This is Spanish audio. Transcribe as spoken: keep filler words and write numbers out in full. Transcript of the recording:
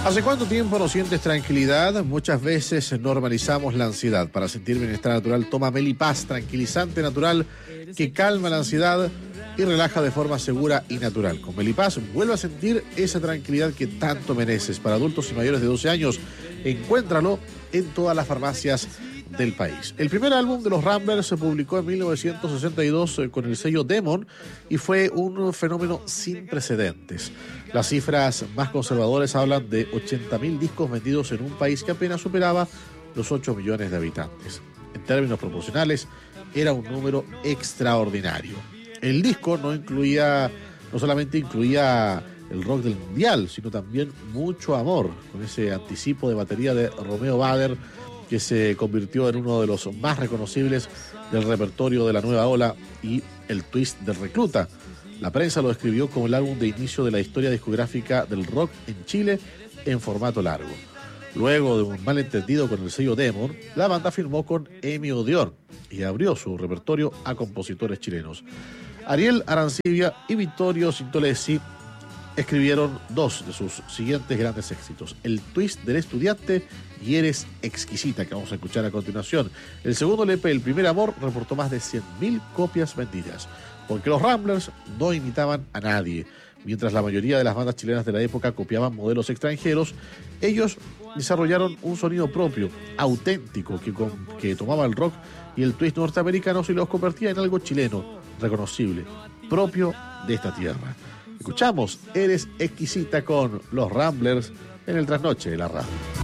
¿Hace cuánto tiempo no sientes tranquilidad? Muchas veces normalizamos la ansiedad. Para sentir bienestar natural, toma Melipaz, tranquilizante natural que calma la ansiedad y relaja de forma segura y natural. Con Melipaz vuelve a sentir esa tranquilidad que tanto mereces. Para adultos y mayores de doce años, encuéntralo en todas las farmacias del país. El primer álbum de los Ramblers se publicó en mil novecientos sesenta y dos con el sello Demon y fue un fenómeno sin precedentes. Las cifras más conservadoras hablan de ochenta mil discos vendidos en un país que apenas superaba los ocho millones de habitantes. En términos proporcionales, era un número extraordinario. El disco no incluía, no solamente incluía el rock del mundial, sino también mucho amor, con ese anticipo de batería de Romeo Bader, que se convirtió en uno de los más reconocibles del repertorio de la nueva ola, y el twist del Recluta. La prensa lo describió como el álbum de inicio de la historia discográfica del rock en Chile en formato largo. Luego de un malentendido con el sello Demon, la banda firmó con Emi Odeón y abrió su repertorio a compositores chilenos. Ariel Arancibia y Vittorio Sintolesi escribieron dos de sus siguientes grandes éxitos: El twist del estudiante y Eres exquisita, que vamos a escuchar a continuación. El segundo L P, El primer amor, reportó más de cien mil copias vendidas, porque los Ramblers no imitaban a nadie. Mientras la mayoría de las bandas chilenas de la época copiaban modelos extranjeros, ellos desarrollaron un sonido propio, auténtico, que, con, que tomaba el rock y el twist norteamericanos y los convertía en algo chileno, reconocible, propio de esta tierra. Escuchamos Eres exquisita con los Ramblers en el trasnoche de la radio.